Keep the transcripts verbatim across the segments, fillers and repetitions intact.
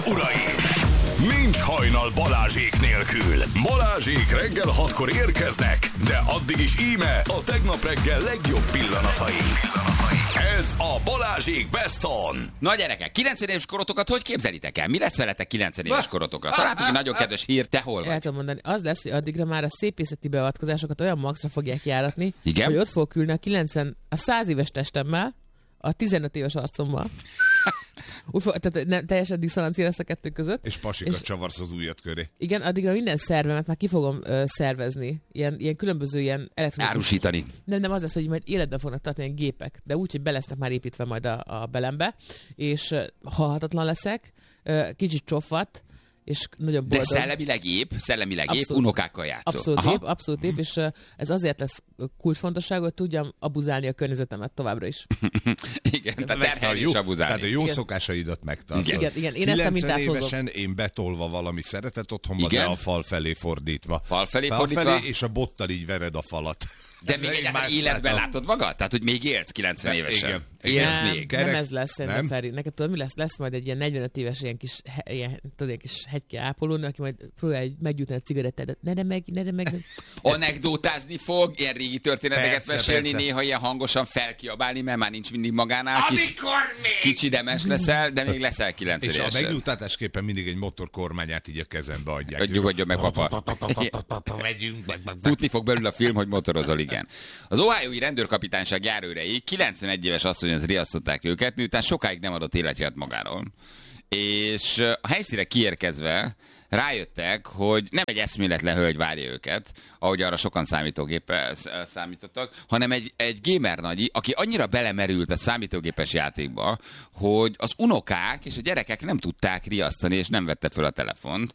uraim! Nincs hajnal Balázsék nélkül. Balázsék reggel hatkor érkeznek, de addig is íme a tegnap reggel legjobb pillanatai. Ez a Balázsék Best On. Na gyerekek, kilencven éves korotokat hogy képzelitek el? Mi lesz veletek kilencven éves korotokra? Találtuk egy nagyon kedves hír, te hol vagy? El tudom mondani, az lesz, hogy addigra már a szépészeti beavatkozásokat olyan maxra fogják járatni, Igen? hogy ott fogok ülni a kilencven, a száz éves testemmel, a tizenöt éves arcommal. Úgy fog, tehát nem, teljesen diszonancia lesz a kettő között. És pasikat és csavarsz az ujjad köré. Igen, addigra minden szervemet már ki fogom ö, szervezni. Ilyen, ilyen különböző ilyen elektronikus... Árusítani. Nem, nem az lesz, hogy majd életben fognak tartani ilyen gépek, de úgy, hogy be lesznek már építve majd a, a belembe, és ö, halhatatlan leszek, ö, kicsit csofat, és nagyon boldog. De szellemileg épp, szellemileg épp, Abszolút. unokákkal játszol. Abszolút épp, abszolút épp, és uh, ez azért lesz kulcsfontosságú, hogy tudjam abuzálni a környezetemet továbbra is. Igen, tehát terhelni és abuzálni. Tehát a jó Igen. szokásaidat megtartod. Igen, igen, én ezt a mintát hozom. évesen én betolva valami szeretet otthonba, de a fal felé fordítva. Fal felé fal fordítva? felé, és a bottal így vered a falat. De még egyáltalán életben látod magad? Tehát, hogy még élsz kilencven évesen? Igen. Élsz Nem, még? nem Kerek- ez lesz, szerintem, nem? Feri. Neked tudod, mi lesz? Lesz majd egy ilyen negyvenöt éves ilyen kis, he, ilyen, tudod, ilyen kis hegyke ápolónő, aki majd próbálja meggyújtani a cigarettát. Ne, ne meg, ne, ne meg. Anekdótázni fog, ilyen régi történeteket Persze, mesélni, persze. néha ilyen hangosan felkiabálni, mert már nincs mindig magánál. Kis, Amikor még! kicsi demes leszel, de még leszel kilencven És a évesen. megnyugtatásképpen mindig egy motorkormányát így a kezembe adják. Hogy nyugodjon meg, papa. Futni fog belül a film, hogy motorozol, igen. Az Ohiói rendőrkapitányság járőrei kilencvenegy éves asszonyhoz riasztották őket, miután sokáig nem adott életjelet magáról. És a helyszínre kiérkezve rájöttek, hogy nem egy eszméletlen hölgy várja őket, ahogy arra sokan számítógéppel számítottak, hanem egy, egy gamer nagyi, aki annyira belemerült a számítógépes játékba, hogy az unokák és a gyerekek nem tudták riasztani, és nem vette föl a telefont.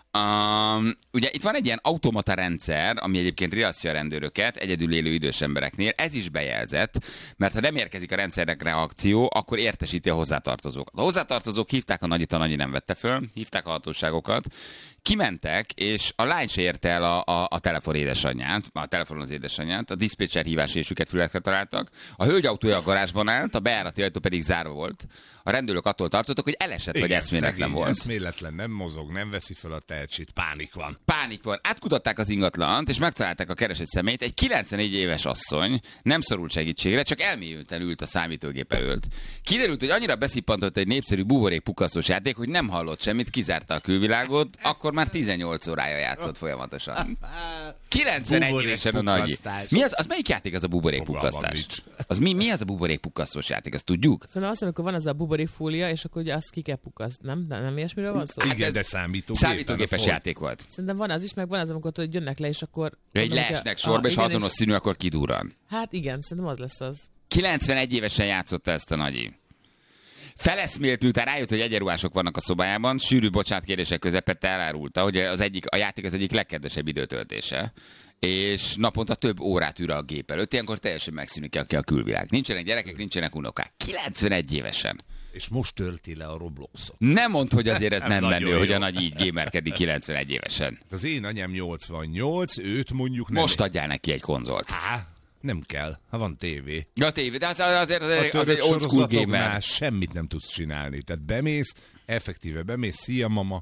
Um, ugye itt van egy ilyen automata rendszer, ami egyébként riasztja a rendőröket egyedül élő idős embereknél. Ez is bejelzett, mert ha nem érkezik a rendszernek reakció, akkor értesíti a hozzátartozókat. A hozzátartozók hívták a nagyit, a nagyi nem vette föl, hívták a hatóságokat, kimentek, és a lány se érte el a, a, a telefon édesanyját, a telefonon az édesanyját, a diszpécser hívás és őket fülekre találtak. A hölgy autója a garázsban állt, a bejárati ajtó pedig zárva volt. A rendőrök attól tartottak, hogy elesett, vagy eszméletlen volt. Eszméletlen, nem mozog, nem veszi fel a tehetségét, pánik van. Pánik van. Átkutatták az ingatlant, és megtalálták a keresett személyt. Egy kilencvenegy éves asszony nem szorult segítségre, csak elmélyülten ült a számítógép előtt. Kiderült, hogy annyira beszippantott egy népszerű buborékpukkasztós játék, hogy nem hallott semmit, kizárta a külvilágot, akkor már tizennyolc órája játszott folyamatosan. kilencvenegy évesen a nagy. Mi az, az melyik játék az a buborékpukkasztás? Az mi, mi az a buborékpukkasztós játék, azt tudjuk? Szerintem azt, amikor van az a buborékfólia, és akkor ugye azt ki kell pukkaszt, nem? Nem, nem ilyesmiről van szó? Igen, ez de számítógépen. Számítógépes szól. játék volt. Szerintem van az is, meg van az, amikor tudod, jönnek le, és akkor... Egy mondom, hogyha- leesnek sorba, Ah, és ha igen, azonos színű, akkor kidurran. Hát igen, szerintem az lesz az. kilencvenegy évesen játszotta ezt a nagyi. Feleszmélt, miután rájött, hogy egyenruhások vannak a szobájában, sűrű bocsánatkérdések közepette elárulta, hogy az egyik, a játék az egyik legkedvesebb időtöltése, és naponta több órát ül a gép előtt, ilyenkor teljesen megszűnik ki a külvilág. Nincsenek gyerekek, nincsenek unokák. kilencvenegy évesen. És most tölti le a Robloxot. Nem mondd, hogy azért ez nem Nagyon menő, jó. hogy a nagy így gamerkedik kilencvenegy évesen. Az én anyám nyolcvannyolc, őt mondjuk nem... Most adjál neki egy konzolt. Há, nem kell, ha van tévé. Ja, tévé, de az, azért az, A az, az egy török old school sorozatoknál gamer. semmit nem tudsz csinálni. Tehát bemész, effektíve bemész, szia mama,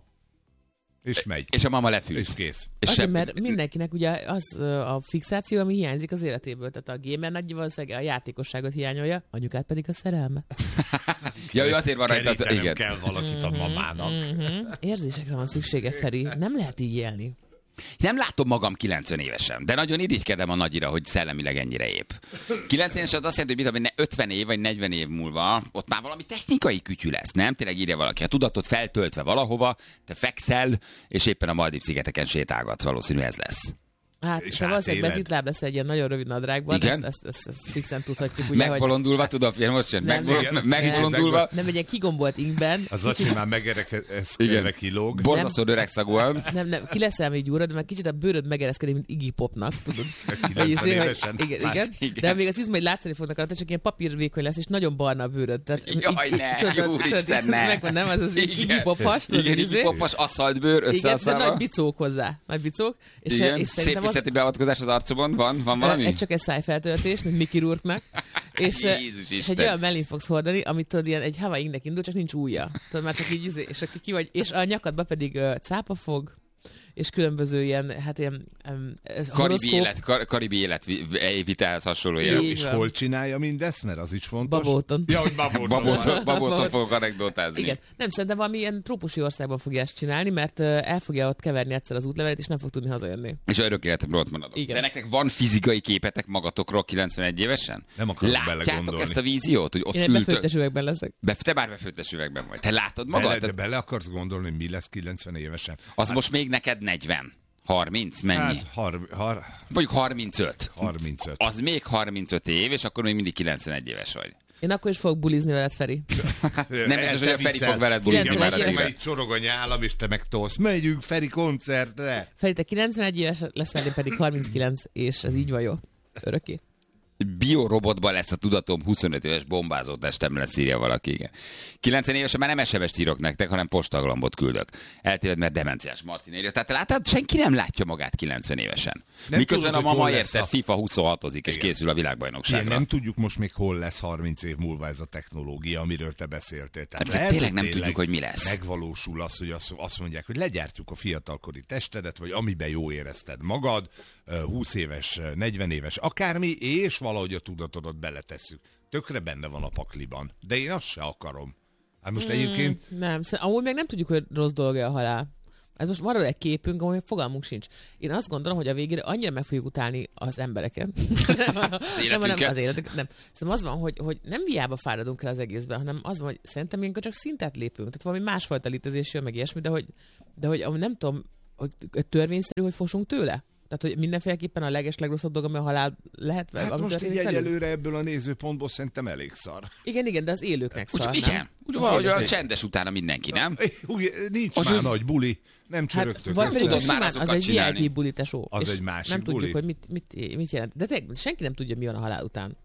és megy. És a mama És lefűz. kész. És Azért, sem- mert mindenkinek ugye az ö, a fixáció, ami hiányzik az életéből. Tehát a gamer nagy valószínűleg a játékosságot hiányolja, anyukát pedig a szerelme. Ja, ő azért van rajta, Kerítenem igen. kell valakit a mamának. Mm-hmm. Érzésekre van szüksége, Feri. Nem lehet így élni. Nem látom magam kilencven évesen, de nagyon irigykedem a nagyira, hogy szellemileg ennyire épp. kilencven éves az azt jelenti, hogy mit tudom, hogy ötven év vagy negyven év múlva ott már valami technikai kütyű lesz, nem? Tényleg írja valaki, a tudatot feltöltve valahova, te fekszel, és éppen a Maldív-szigeteken sétálgatsz, valószínű ez lesz. Hát, És te valószínűleg átéled. bezitláb lesz egy ilyen nagyon rövid nadrágban, Igen? ezt, ezt, ezt, ezt fixen tudhatjuk. Ugye, Megbolondulva, tudom, figyelj, most jön, Nem, megbolond- igen. megbolondulva, hogy nem egy ilyen kigombolt ingben. Az acsi már megereszkedve kilóg. borzasztó öregszagúan. Nem, nem, ki leszel még gyúrod, de már kicsit a bőröd megereszkedik, mint Iggy Popnak, tudod. kilencven Hogy izé, hogy- évesen. Igen, Már- igen, igen. de még az izmai látszani fognak alatt, csak ilyen papírvékony lesz, és nagyon barna a bőröd. Tehát, Jaj, így- ne, tudod, jó tudod, Isten, ne. Megvan, nem? Az az Igen. Iggy Pop has, tudod, Igen, izé. Iggy Popos aszfaltbőr Igen, de összeaszalva. nagy bicók hozzá. Nagy bicók. És, Igen, és szép szerintem és művészeti beavatkozás az arcomon? Van? Van valami? Egy csak egy szájfeltöltés, mint Mickey Rourke-nak. És, Jézus és Isten. egy olyan mellén fogsz hordani, amit tudod, ilyen egy Hawaii ingnek indul, csak nincs ujja. Tudod, már csak így, izé, és akkor ki vagy, és a nyakadba pedig uh, cápafog, és különböző ilyen, hát ilyen um, Karibi horoszkóp. élet, kar, karibi életvitelhez hasonló Így élet. És van. hol csinálja mindezt, mert az is fontos. Babóton. Ja, hogy babóton. Babóton, babóton fogok anekdotázni. Igen. Nem, szerintem valami ilyen trópusi országban fogja ezt csinálni, mert uh, el fogja ott keverni egyszer az útlevelet, és nem fog tudni hazajönni. És a örök életemről ott maradok. Igen. De nektek van fizikai képetek magatokról kilencvenegy évesen? Nem akarok Látjátok belegondolni. ezt a víziót, hogy ott Én egy ültök? befőttes üvegben leszek. Be, te bár befőttes üvegben vagy. Te látod Bele, magad? de bele akarsz gondolni, hogy mi lesz kilencven évesen? Az most még neked negyven. harminc? Mennyi? Hát, har, har, Mondjuk harmincöt. harmincöt. Az még harmincöt év, és akkor még mindig kilencvenegy éves vagy. Én akkor is fogok bulizni veled, Feri. Nem biztos, hogy a Feri fog veled bulizni kilencvenegy már az éves. éve. Itt csorog a nyálam, és te meg tolsz. Megyünk Feri koncertre. Feri, te kilencvenegy éves leszel, én pedig harminckilenc, és ez így van jó. Örökké. Biorobotban lesz a tudatom, huszonöt éves bombázó testem lesz, írja valaki. Igen. kilencven évesen már nem es em es-t írok nektek, hanem postagalambot küldök. Eltéved, mert demenciás Martin írja. Tehát látod, senki nem látja magát kilencven évesen. Nem Miközben tudod, a hogy mama hol lesz érted, a- FIFA huszonhatozik, és Igen. készül a Igen, világbajnokságra. nem tudjuk most még hol lesz harminc év múlva ez a technológia, amiről te beszéltél. Tehát Hát lehet, tényleg nem hogy tudjuk, hogy mi lesz. Megvalósul az, hogy azt azt mondják, hogy legyártjuk a fiatalkori testedet, vagy amiben jó érezted magad, húsz éves, negyven éves, akármi, és valahogy a tudatodat beletesszük. Tökre benne van a pakliban. De én azt se akarom. Hát most egyébként Nem, szerintem amúgy meg nem tudjuk, hogy rossz dolga a halál. Ez most marad egy képünk, amely fogalmunk sincs. Én azt gondolom, hogy a végére annyira meg fogjuk utálni az embereket. nem, nem, életünket. az életük, nem. Szerintem az van, hogy, hogy nem viába fáradunk el az egészben, hanem az van, hogy szerintem ilyenkor csak szintet lépünk. Tehát valami másfajta létezés jön, meg ilyesmi, de hogy, de hogy amúgy nem tudom, hogy törvényszerű, hogy fosunk tőle? Tehát, hogy mindenféleképpen a leges, legrosszabb dolog, ami a halál lehet. hát ami most így történik velünk. egyelőre ebből a nézőpontból szerintem elég szar. Igen, igen, de az élőknek Úgy, szar, igen, nem? úgy Az van, hogy a élőknek. csendes utána mindenki, nem? Ugye, nincs Az már úgy- nagy buli, nem Hát, csörögtök vagy össze. pedig Tudod csak már simán, az azokat egy csinálni. vé i pé buli, tesó. Az És egy másik nem tudjuk, buli. hogy mit, mit, mit jelent. De tényleg senki nem tudja, mi van a halál után.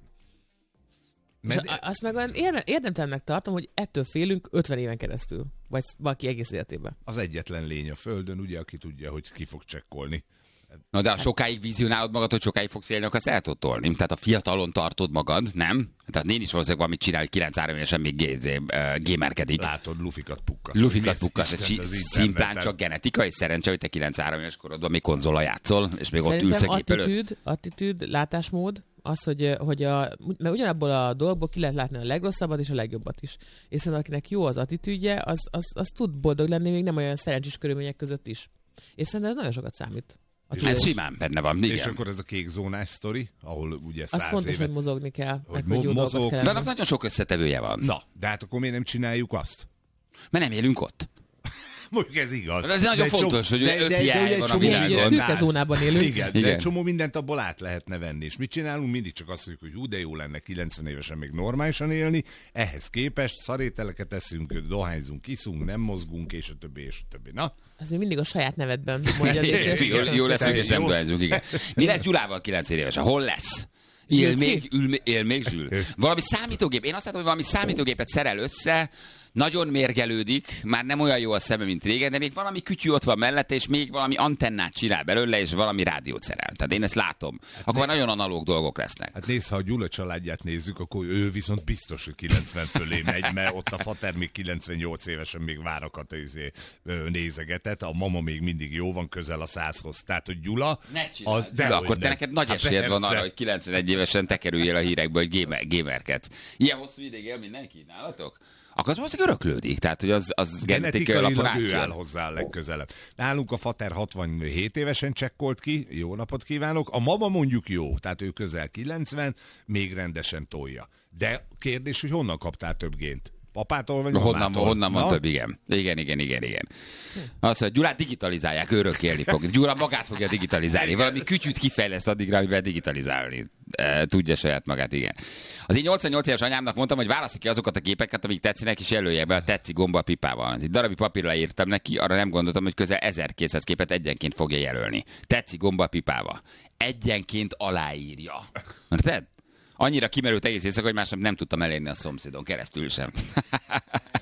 És Mert- a- azt meg olyan érdem, érdemtelennek tartom, hogy ettől félünk ötven éven keresztül. Vagy valaki egész életében. Az egyetlen lény a földön, ugye, aki tudja, hogy ki fog csekkolni. Na de ha sokáig vizionálod magad, hogy sokáig fogsz élni, akkor azt el tudod tolni. Tehát a fiatalon tartod magad, nem? Tehát én is valószínűleg valamit csinál, hogy kilenc-három évesen még gé- zé- ö, gémerkedik. Látod, lufikat pukkasz. Lufikat Mi az pukkasz, Isten egy az szimplán interneten? csak genetikai szerencse, hogy te kilenc-három éves korodban még konzola játszol, és még ott ülsz Szerintem a gép előtt. attitűd, attitűd, látásmód, az, hogy, hogy a, mert ugyanabból a dolgból ki lehet látni a legrosszabbat és a legjobbat is. És szerintem akinek jó az attitűdje, az, az, az tud boldog lenni még nem olyan szerencsés körülmények között is. És szerintem ez nagyon sokat számít. A Ez tudós. simán benne van, igen. És akkor ez a kék zónás sztori, ahol ugye Az száz fontos, éve... hogy mozogni kell. hogy meg, mo- jó dolgokat mozog. kell De enni. annak nagyon sok összetevője van. Na, de hát akkor miért nem csináljuk azt? Mert nem élünk ott. Mondjuk ez igaz. Ez nagyon De egy fontos, hogy de- öt de- de hiány ugye egy van a csomó világon. Ilyen mindent szürke át- zónában élünk. Igen, de Igen. egy csomó mindent abból át lehetne venni. És mit csinálunk? Mindig csak azt mondjuk, hogy hú, de jó lenne kilencven évesen még normálisan élni. Ehhez képest szarételeket eszünk, dohányzunk, iszunk, nem mozgunk, és a többi, és a többi. Na, Ez még mindig a saját nevedben mondja. Jó, jó leszünk, és nem Jó. dohányzunk, igen. Mi lesz Gyulával kilenc évesen? Hol lesz? Él Zsülci? még, ül, él még Zsül? Valami számítógép. Én azt látom, hogy valami számítógépet szerel össze, nagyon mérgelődik, már nem olyan jó a szeme, mint régen, de még valami kütyű ott van mellette, és még valami antennát csinál belőle, és valami rádiót szerel. Tehát én ezt látom. Akkor már nagyon analóg dolgok lesznek. hát nézd, ha a Gyula családját nézzük, akkor ő viszont biztos, hogy kilencven fölé megy, mert ott a fater még kilencvennyolc évesen még várakat izé, ö, nézegetett, a mama még mindig jó van, közel a százhoz. Tehát, hogy Gyula... Ne csináld, az, Gyula, akkor te nem. neked nagy Hát esélyed van persze. arra, hogy kilencvenegy évesen te kerüljél a hírekbe, hogy gamer, gamerkedsz. Ilyen hosszú ideig él mindenki nálatok? Akkor az valószínűleg öröklődik, tehát hogy az, az genetikai alapon Genetikailag ő áll átjön. hozzá a legközelebb. Nálunk a fater hatvanhét évesen csekkolt ki, jó napot kívánok. A mama mondjuk jó, tehát ő közel kilencven, még rendesen tolja. De kérdés, hogy honnan kaptál több gént? Papától vagy Honnan, mamától? honnan van Na? több, igen. Igen, igen, igen, igen. Azt mondja, Gyulát digitalizálják, örök élni fog. Gyula magát fogja digitalizálni. Valami kütyűt kifejleszt addigra, amivel digitalizálni. E, tudja saját magát, igen. Az én nyolcvannyolc éves anyámnak mondtam, hogy válasszuk ki azokat a képeket, amik tetszenek, és jelölje be a tetszi gomba a pipával. Egy darabig papírra írtam neki, arra nem gondoltam, hogy közel ezerkétszáz képet egyenként fogja jelölni. Tetszi gomba a pipával. Egyenként aláírja. Érted? Annyira kimerült egész éjszaka, hogy másnap nem tudtam elérni a szomszédon keresztül sem.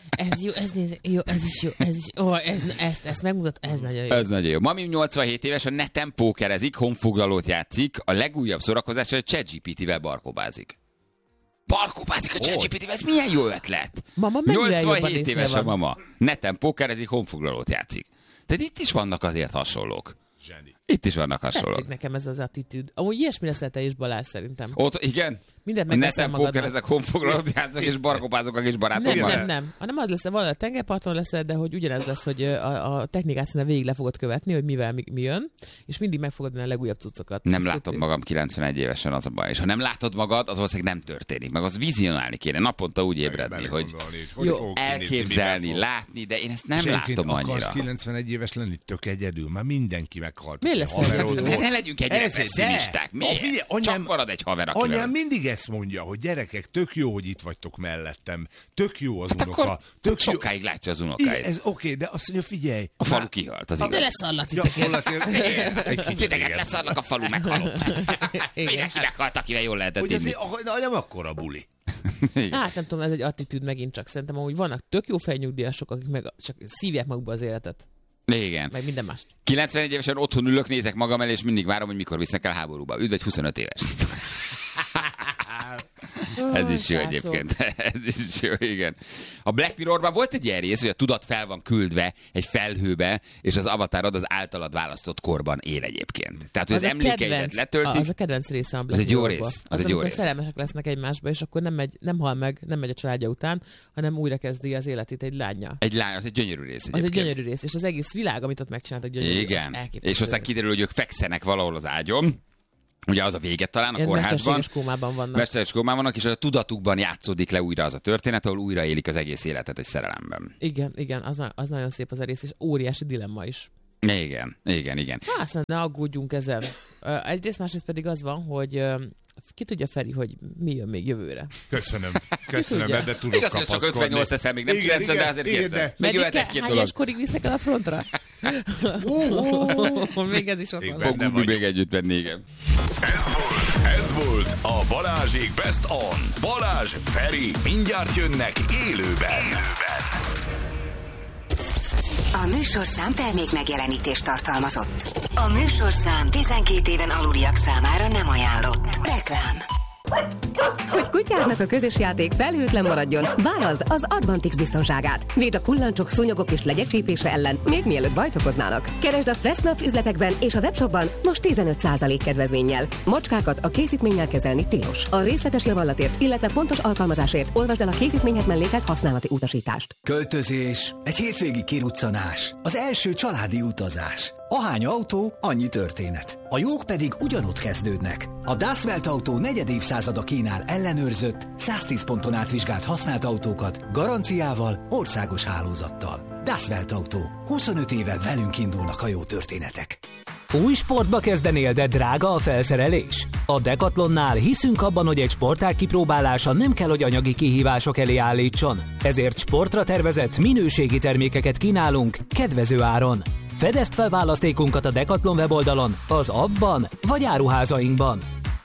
Ez jó, ez néz, jó, ez is jó, ez is, ó, ez, ezt, ezt megmutat, ez nagyon jó. Ez nagyon jó. Mami nyolcvanhét éves, a neten pókerezik, honfoglalót játszik, a legújabb szórakozás, hogy a ChatGPT-vel barkóbázik. Barkóbázik a ChatGPT-vel, ez milyen jó ötlet. Mama nyolcvanhét éves a mama. Neten pókerezik, honfoglalót játszik. Tehát itt is vannak azért hasonlók. Zseni. Itt is vannak hasonlók. Tetszik nekem ez az attitűd. Amúgy ilyesmi leszel te is, Balázs, szerintem. Ott, igen? Mindent megveszel neten magadnak. pókerezek, honfoglalót játszok, és barkóbázok a kis barátommal. Nem, nem, nem. Hanem az lesz, valahol a tengerparton leszel, de hogy ugyanez lesz, hogy a, a technikát szerintem végig le fogod követni, hogy mivel mi, mi jön, és mindig meg fogod venni a legújabb cuccokat. Nem Ezt látom tudni. magam kilencvenegy évesen, az a baj. És ha nem látod magad, az valószínűleg nem történik. Meg az vizionálni kéne, naponta úgy ébredni, hogy Jó, elképzelni, látni, de én ezt nem látom annyira. Akarsz kilencvenegy éves lenni, tök egyedül, már mindenki meghalt. Miért lesz Haverod egyedül? volt. Ne legyünk ennyire Ez- de- pessimisták. A Miért? figyelj, Csak anyám- marad egy haver, akivel... Anyám mindig ezt mondja, hogy gyerekek, tök jó, hogy itt vagytok mellettem. Tök jó az Hát unoka. akkor Tök jó. sokáig látja az Igen, unokáit. ez oké, de azt mondja, figyelj. A falu már- kihalt, az De igaz. leszarlat Ja, titeket. valaki- egy kicsit Titeket igen. leszarnak, a falu meghalott. Igen. Mindenki meghalt, akivel jól lehetett Hogy inni. azért, ah, na, nem akkora buli. Hát nem tudom, ez egy attitűd megint csak. Szerintem amúgy vannak tök jó fejnyugdíjasok, akik meg csak szívják magukba az életet. Igen. Meg minden mást. kilencvenegy évesen otthon ülök, nézek magam elé, és mindig várom, hogy mikor visznek el háborúba. Üdv egy huszonöt éves. Ez is jó Srácok. egyébként. Ez is jó, igen. A Black Mirrorban volt egy ilyen rész, hogy a tudat fel van küldve egy felhőbe, és az avatárod az általad választott korban él egyébként. Tehát, hogy az, a emlékeidet kedvenc- letöltik. Az a kedvenc része a Black Az egy jó Mirrorból. rész, az egy jó amikor rész. szerelmesek lesznek egymásba, és akkor nem, megy, nem hal meg, nem megy a családja után, hanem újra kezdi az életét egy lányjal. Egy lány, az egy gyönyörű rész Az egyébként. egy gyönyörű rész, és az egész világ, amit ott megcsináltak, gyönyörű. Igen. az elképesztő. És aztán kiderül, hogy ők fekszenek valahol az ágyom. Ugye az a véget talán a Ilyen kórházban. mesterséges kómában vannak. Mesterséges kómában vannak, és a tudatukban játszódik le újra az a történet, ahol újra élik az egész életet egy szerelemben. Igen, igen, az, na- az nagyon szép az a rész, és óriási dilemma is. Igen, igen, igen. Hát, aztán ne aggódjunk ezen. Ö, Egyrészt, másrészt pedig az van, hogy ö, ki tudja, Feri, hogy mi jön még jövőre. Köszönöm. Köszönöm, tudja? ebbe tudok Igaz, hogy csak kapaszkodni. ötvennyolc leszel, még nem Igen, kilencven, de igen, azért igen, kértem. de- Még jöhet Meddig egy-két kell- dolog. Hányas korig visznek el a frontra? Még ez is ott Még van. benne Fogunk vagyok. még együtt venni, igen. Ez volt a Balázsék Best On. Balázs, Feri, mindjárt jönnek élőben. A műsorszám termék megjelenítést tartalmazott. A műsorszám tizenkét éven aluliak számára nem ajánlott. Reklám. Hogy kutyáknak a közös játék felhőtlen maradjon, válaszd az Advantix biztonságát. Véd a kullancsok, szúnyogok és legyek csípése ellen, még mielőtt bajt okoznának. Keresd a Fressnapf üzletekben és a webshopban most tizenöt százalék kedvezménnyel. Macskákat a készítménnyel kezelni tilos. A részletes javallatért, illetve pontos alkalmazásért olvasd el a készítményhez mellékelt használati utasítást. Költözés, egy hétvégi kiruccanás, az első családi utazás. Ahány autó, annyi történet. A jók pedig ugyanott kezdődnek. A Das Welt Autó negyed évszázada kínál ellenőrzött, száztíz ponton átvizsgált használt autókat, garanciával, országos hálózattal. Das Welt Autó. huszonöt éve velünk indulnak a jó történetek. Új sportba kezdenél, de drága a felszerelés? A Decathlonnál hiszünk abban, hogy egy sportág kipróbálása nem kell, hogy anyagi kihívások elé állítson. Ezért sportra tervezett, minőségi termékeket kínálunk kedvező áron. Fedezd fel választékunkat a Decathlon weboldalon, az appban vagy áruházainkban.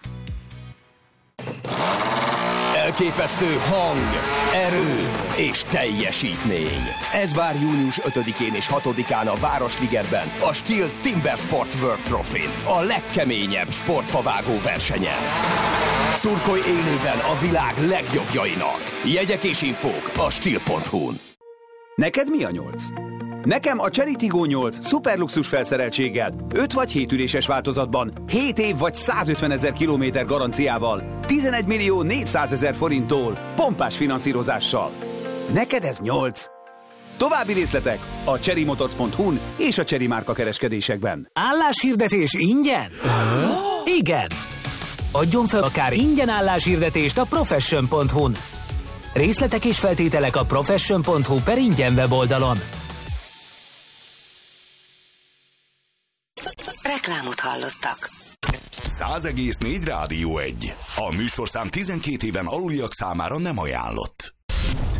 Elképesztő hang, erő és teljesítmény. Ez vár június ötödikén és hatodikán a Városligetben, a Steel Timber Sports World Trophy-n, a legkeményebb sportfavágó versenyen. Szurkolj élőben a világ legjobbjainak. Jegyek és infók a steel pont hu-n. Neked mi a nyolc? Nekem a Chery Tiggo nyolc szuperluxus felszereltséggel, öt vagy hét üléses változatban, hét év vagy százötvenezer kilométer garanciával, tizenegy millió négyszázezer forinttól, pompás finanszírozással. Neked ez nyolc? További részletek a chery motors pont hu-n és a Chery márka kereskedésekben. Álláshirdetés ingyen? Igen! Adjon fel akár ingyen álláshirdetést a profession pont hu-n. Részletek és feltételek a profession pont hu per ingyen weboldalon. Reklámot hallottak. száz egész négy Rádió egy. A műsorszám tizenkét éven aluliak számára nem ajánlott.